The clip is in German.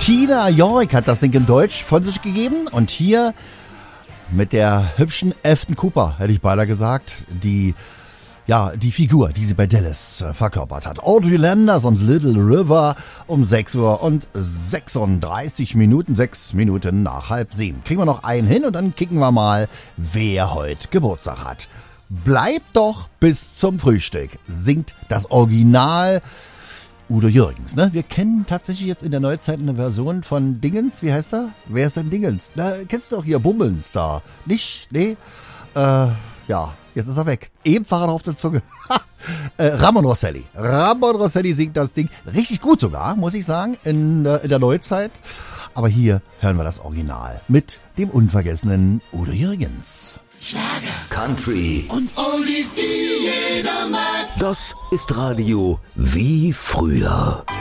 Tina York hat das Ding in Deutsch von sich gegeben. Und hier mit der hübschen Afton Cooper, hätte ich beinahe gesagt, die Figur, die sie bei Dallas verkörpert hat. Audrey Landers und Little River um 6 Uhr und 36 Minuten, 6 Minuten nach 6:30. Kriegen wir noch einen hin und dann kicken wir mal, wer heute Geburtstag hat. Bleibt doch bis zum Frühstück, singt das Original Udo Jürgens. Ne? Wir kennen tatsächlich jetzt in der Neuzeit eine Version von Dingens. Wie heißt er? Wer ist denn Dingens? Na, kennst du doch hier Bummens da. Nicht? Nee? Ja, jetzt ist er weg. Ebenfalls auf der Zunge. Ramon Rosselli. Ramon Rosselli singt das Ding richtig gut sogar, muss ich sagen, in der Neuzeit. Aber hier hören wir das Original mit dem unvergessenen Udo Jürgens. Schlager, Country und Oldies, die jeder mag. Das ist Radio wie früher.